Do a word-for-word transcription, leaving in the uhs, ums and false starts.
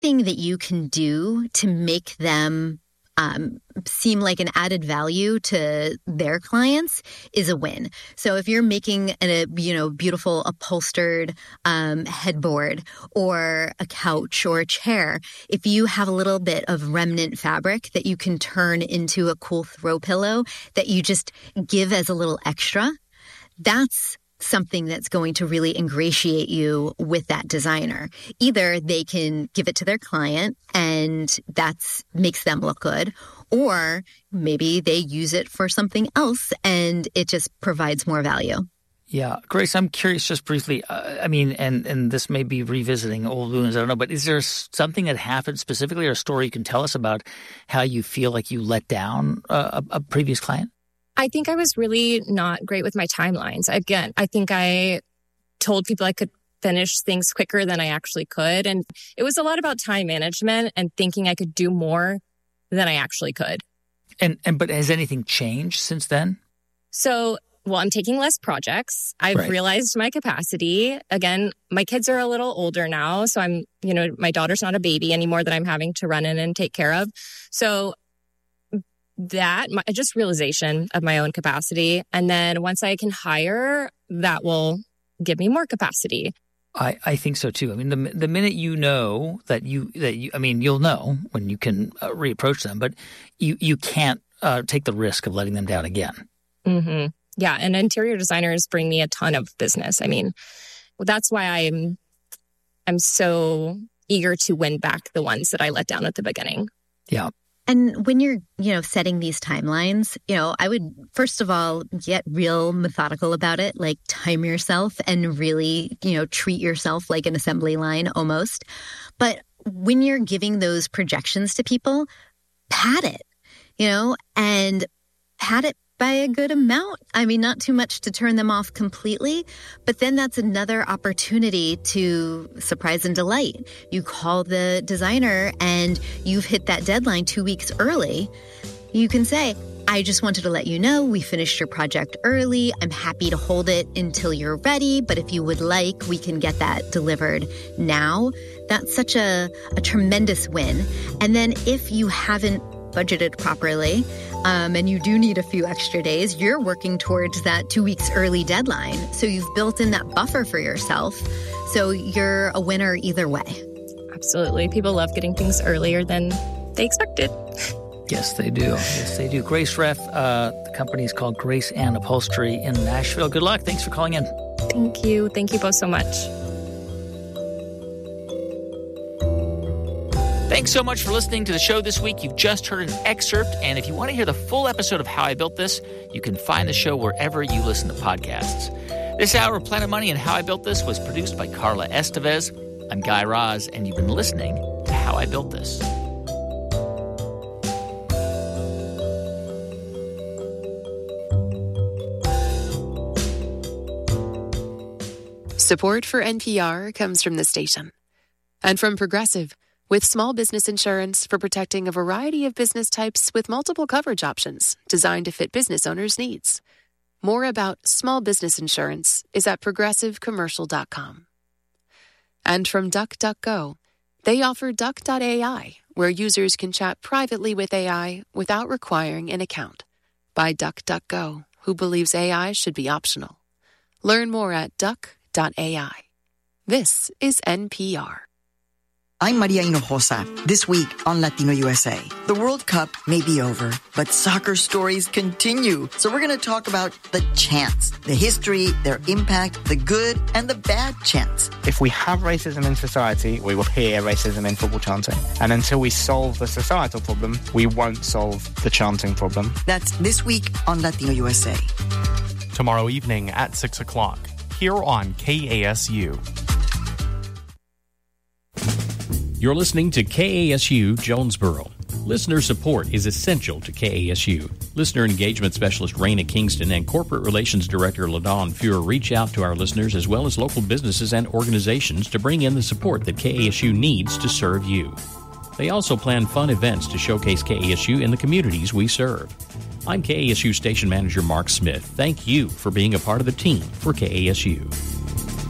anything that you can do to make them um, seem like an added value to their clients is a win. So if you're making a, you know, beautiful upholstered um, headboard or a couch or a chair, if you have a little bit of remnant fabric that you can turn into a cool throw pillow that you just give as a little extra, that's something that's going to really ingratiate you with that designer. Either they can give it to their client and that's makes them look good, or maybe they use it for something else and it just provides more value. Yeah. Grace, I'm curious just briefly, uh, I mean, and, and this may be revisiting old wounds, I don't know, but is there something that happened specifically or a story you can tell us about how you feel like you let down a, a previous client? I think I was really not great with my timelines. Again, I think I told people I could finish things quicker than I actually could. And it was a lot about time management and thinking I could do more than I actually could. And and but has anything changed since then? So, well, I'm taking less projects. I've right. realized my capacity. Again, my kids are a little older now. So I'm, you know, my daughter's not a baby anymore that I'm having to run in and take care of. So that, my, just realization of my own capacity. And then once I can hire, that will give me more capacity. I, I think so too. I mean, the the minute you know that you that you, I mean, you'll know when you can uh, reapproach them, but you you can't uh, take the risk of letting them down again. Mm-hmm. Yeah, and interior designers bring me a ton of business. I mean, that's why I'm I'm so eager to win back the ones that I let down at the beginning. Yeah. And when you're, you know, setting these timelines, you know, I would, first of all, get real methodical about it, like time yourself and really, you know, treat yourself like an assembly line almost. But when you're giving those projections to people, pad it, you know, and pad it by a good amount. I mean, not too much to turn them off completely, but then that's another opportunity to surprise and delight. You call the designer and you've hit that deadline two weeks early. You can say, I just wanted to let you know we finished your project early. I'm happy to hold it until you're ready, but if you would like, we can get that delivered now. That's such a, a tremendous win. And then if you haven't budgeted properly, um, and you do need a few extra days, you're working towards that two weeks early deadline. So you've built in that buffer for yourself. So you're a winner either way. Absolutely. People love getting things earlier than they expected. Yes, they do. Yes, they do. Grace Reth, uh, the company is called Grace Ann Upholstery in Nashville. Good luck. Thanks for calling in. Thank you. Thank you both so much. Thanks so much for listening to the show this week. You've just heard an excerpt, and if you want to hear the full episode of How I Built This, you can find the show wherever you listen to podcasts. This hour of Planet Money and How I Built This was produced by Carla Estevez. I'm Guy Raz, and you've been listening to How I Built This. Support for N P R comes from the station and from Progressive, with small business insurance for protecting a variety of business types with multiple coverage options designed to fit business owners' needs. More about small business insurance is at progressive commercial dot com. And from DuckDuckGo, they offer Duck dot A I, where users can chat privately with A I without requiring an account. By DuckDuckGo, who believes A I should be optional. Learn more at duck dot A I. This is N P R. I'm Maria Hinojosa. This week on Latino U S A. The World Cup may be over, but soccer stories continue. So we're going to talk about the chants, the history, their impact, the good and the bad chants. If we have racism in society, we will hear racism in football chanting. And until we solve the societal problem, we won't solve the chanting problem. That's this week on Latino U S A. Tomorrow evening at six o'clock, here on K A S U. You're listening to K A S U Jonesboro. Listener support is essential to K A S U. Listener engagement specialist Raina Kingston and corporate relations director LaDawn Fuhr reach out to our listeners as well as local businesses and organizations to bring in the support that K A S U needs to serve you. They also plan fun events to showcase K A S U in the communities we serve. I'm K A S U station manager Mark Smith. Thank you for being a part of the team for K A S U.